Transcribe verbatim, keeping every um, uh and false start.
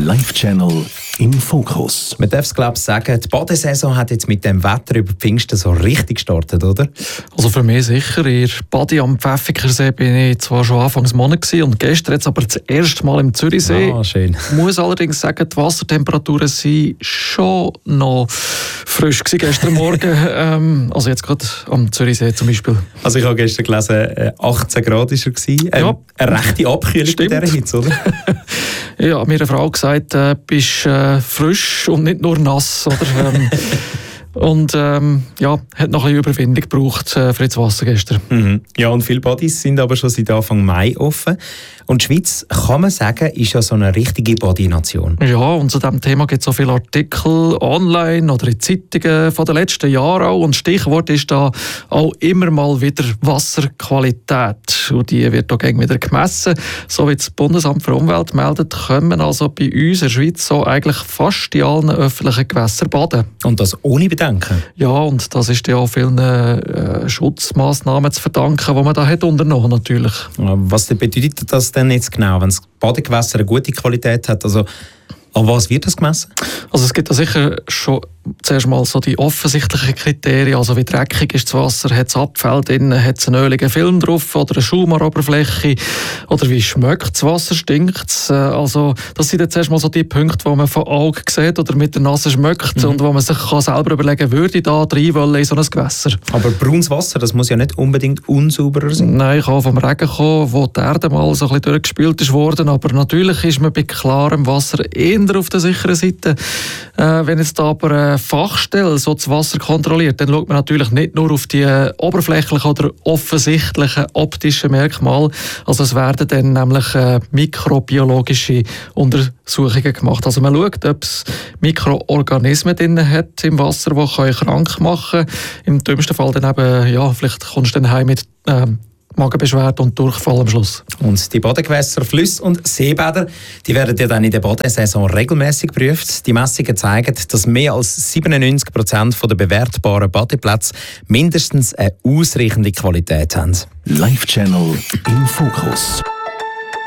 Live-Channel im Fokus. Man darf es glaube ich sagen, die Badesaison hat jetzt mit dem Wetter über Pfingsten so richtig gestartet, oder? Also für mich sicher. In Badi am Pfäffikersee bin ich zwar schon Anfangs Monat gewesen, und gestern jetzt aber das erste Mal im Zürichsee. Ah, schön. Ich muss allerdings sagen, die Wassertemperaturen sind schon noch frisch gewesen gestern Morgen. ähm, also jetzt gerade am Zürichsee zum Beispiel. Also ich habe gestern gelesen, achtzehn Grad war er. Ähm, Ja. Eine rechte Abkühlung Stimmt. bei dieser Hitze, oder? Ja, mir eine Frau gesagt, äh, bist äh, frisch und nicht nur nass. Oder? Ähm, und ähm, ja, hat noch ein bisschen Überwindung gebraucht äh, für das Wasser gestern. Mhm. Ja, und viele Badis sind aber schon seit Anfang Mai offen. Und die Schweiz, kann man sagen, ist ja so eine richtige Badi-Nation. Ja, und zu diesem Thema gibt es so viele Artikel online oder in Zeitungen von den letzten Jahren auch. Und Stichwort ist da auch immer mal wieder Wasserqualität. Und die wird auch gegen wieder gemessen. So wie das Bundesamt für Umwelt meldet, können also bei uns in der Schweiz so eigentlich fast in allen öffentlichen Gewässern baden. Und das ohne Bedenken. Ja, und das ist ja auch vielen äh, Schutzmaßnahmen zu verdanken, die man da hat unternommen natürlich. Was bedeutet das denn jetzt genau, wenn das Badegewässer eine gute Qualität hat? Also, an was wird das gemessen? Also es gibt da sicher schon zuerst mal so die offensichtlichen Kriterien, also wie dreckig ist das Wasser, hat es Abfälle drin, hat es einen öligen Film drauf oder eine Schaumaroberfläche oder wie schmeckt das Wasser, stinkt es? Also das sind jetzt zuerst mal so die Punkte, die man von Augen sieht oder mit der Nase schmeckt, mhm. und wo man sich kann selber überlegen kann, würde ich da rein wollen in so ein Gewässer. Aber braunes Wasser, das muss ja nicht unbedingt unsauberer sein. Nein, ich kann vom Regen kommen, wo die Erde mal so ein bisschen durchgespült ist worden, aber natürlich ist man bei klarem Wasser eher auf der sicheren Seite. Äh, wenn jetzt aber eine Fachstelle so das Wasser kontrolliert, dann schaut man natürlich nicht nur auf die oberflächlichen oder offensichtlichen optischen Merkmale. Also es werden dann nämlich äh, mikrobiologische Untersuchungen gemacht. Also man schaut, ob es Mikroorganismen drin hat im Wasser, die krank machen können. Im dümmsten Fall dann eben, ja, vielleicht kommst du dann heim mit äh, Magenbeschwerden und Durchfall am Schluss. Und die Badegewässer, Flüsse und Seebäder, die werden ja dann in der Badesaison regelmäßig geprüft. Die Messungen zeigen, dass mehr als siebenundneunzig Prozent der bewertbaren Badeplätze mindestens eine ausreichende Qualität haben. Live-Channel im Fokus.